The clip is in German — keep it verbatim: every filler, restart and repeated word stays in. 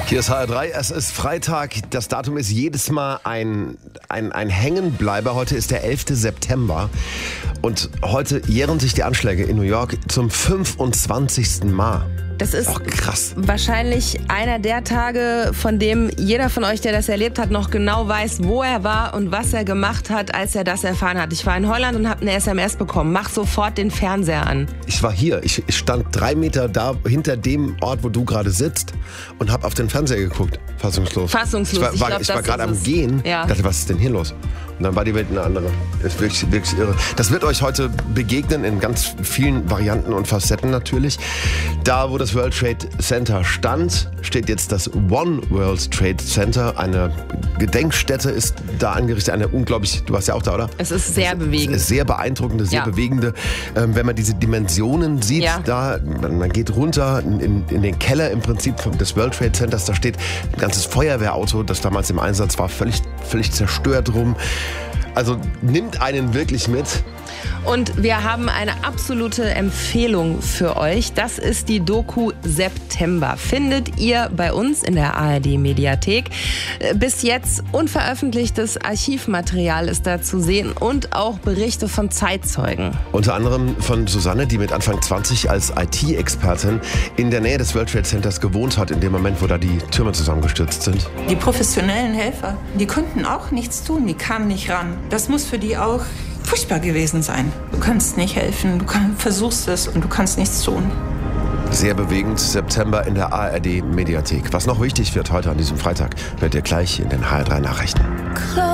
Hier ist H R drei, es ist Freitag, das Datum ist jedes Mal ein, ein, ein Hängenbleiber. Heute ist der elfte September und heute jähren sich die Anschläge in New York zum fünfundzwanzigsten Mal. Das ist oh, krass. Wahrscheinlich einer der Tage, von dem jeder von euch, der das erlebt hat, noch genau weiß, wo er war und was er gemacht hat, als er das erfahren hat. Ich war in Holland und habe eine S M S bekommen. Mach sofort den Fernseher an. Ich war hier. Ich, ich stand drei Meter da hinter dem Ort, wo du gerade sitzt und habe auf den Fernseher geguckt. Fassungslos. Fassungslos. Ich war, ich war, glaub, ich war gerade am es. Gehen. Ja. Dachte, was ist denn hier los? Und dann war die Welt eine andere. Das ist wirklich, wirklich irre. Das wird euch heute begegnen in ganz vielen Varianten und Facetten natürlich. Da, wo das World Trade Center stand, steht jetzt das One World Trade Center. Eine Gedenkstätte ist da angerichtet. Eine unglaublich, du warst ja auch da, oder? Es ist sehr bewegend. Sehr beeindruckende, sehr ja. bewegende. Ähm, wenn man diese Dimensionen sieht, ja. da, man, man geht runter in, in den Keller im Prinzip des World Trade Centers. Da steht ein ganzes Feuerwehrauto, das damals im Einsatz war, völlig, völlig zerstört rum. Also nimmt einen wirklich mit. Und wir haben eine absolute Empfehlung für euch. Das ist die Doku September. Findet ihr bei uns in der A R D-Mediathek. Bis jetzt unveröffentlichtes Archivmaterial ist da zu sehen und auch Berichte von Zeitzeugen. Unter anderem von Susanne, die mit Anfang zwanzig als I T-Expertin in der Nähe des World Trade Centers gewohnt hat, in dem Moment, wo da die Türme zusammengestürzt sind. Die professionellen Helfer, die konnten auch nichts tun, die kamen nicht ran. Das muss für die auch furchtbar gewesen sein. Du kannst nicht helfen, du kann, versuchst es und du kannst nichts tun. Sehr bewegend, September in der A R D-Mediathek. Was noch wichtig wird heute an diesem Freitag, hört ihr gleich in den H R drei Nachrichten.